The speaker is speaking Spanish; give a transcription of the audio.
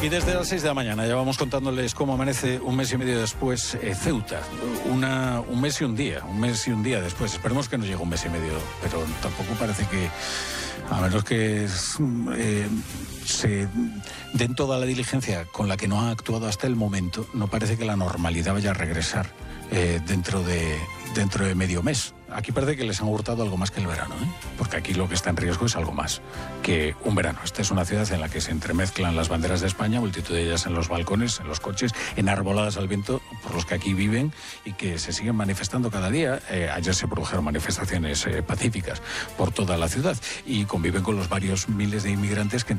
Y desde las 6 de la mañana ya vamos contándoles cómo amanece un mes y medio después Ceuta. Un mes y un día después. Esperemos que no llegue un mes y medio, pero tampoco parece que, a menos que se den toda la diligencia con la que no ha actuado hasta el momento, no parece que la normalidad vaya a regresar dentro de medio mes. Aquí parece que les han hurtado algo más que el verano, porque aquí lo que está en riesgo es algo más que un verano. Esta es una ciudad en la que se entremezclan las banderas de España, multitud de ellas en los balcones, en los coches, enarboladas al viento por los que aquí viven y que se siguen manifestando cada día. Ayer se produjeron manifestaciones pacíficas por toda la ciudad y conviven con los varios miles de inmigrantes que